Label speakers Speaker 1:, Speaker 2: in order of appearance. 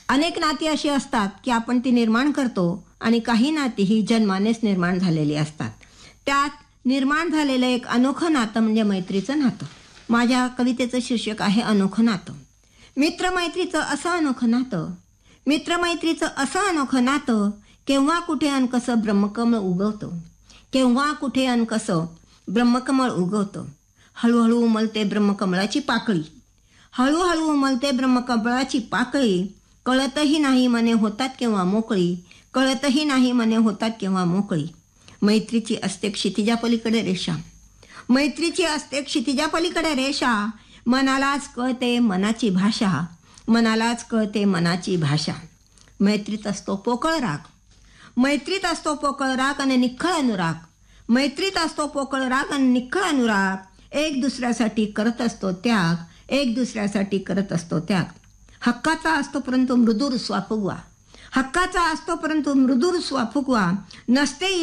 Speaker 1: अनेक नाती अशी असतात की आपण ती निर्माण करतो आणि काही नाती ही जन्मानेच निर्माण झालेली असतात. त्यात निर्माण झालेलं एक अनोखं नातं म्हणजे मैत्रीचं नातं. माझ्या कवितेचं शीर्षक आहे अनोखं नातं. मित्रमैत्रीचं असं अनोखं नातं, मित्रमैत्रीचं असं अनोखं नातं, केव्हा कुठे अन कसं ब्रह्मकमळ उगवतं, केव्हा कुठे अन कसं ब्रह्मकमळ उगवतं. हळूहळू उमलते ब्रह्मकमळाची पाकळी, हळूहळू उमलते ब्रह्मकमळाची पाकळी. कळतही नाही मने होतात केव्हा मोकळी, कळतही नाही मने होतात केव्हा मोकळी. मैत्रीची असते क्षितिजापलीकडे रेषा, मैत्रीची असते क्षितिजापलीकडे रेषा. मनालाच कळते मनाची भाषा, मनालाच कळते मनाची भाषा. मैत्रीत असतो पोकळ राग, मैत्रीत असतो पोकळ राग आणि निखळ अनुराग, मैत्रीत असतो पोकळ राग आणि निखळ अनुराग. एक दुसऱ्यासाठी करत असतो त्याग, एक दुसऱ्यासाठी करत असतो त्याग. हक्काचा असतो परंतु मृदूर स्वाफुगवा, हक्काचा असतो परंतु मृदूर स्वाफुगवा. नसते